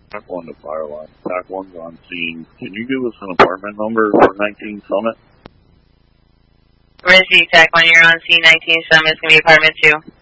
TAC 1 to Fireline. TAC 1's on scene. Can you give us an apartment number for 19 Summit? Emergency TAC 1, you're on scene 19 Summit. It's going to be apartment 2.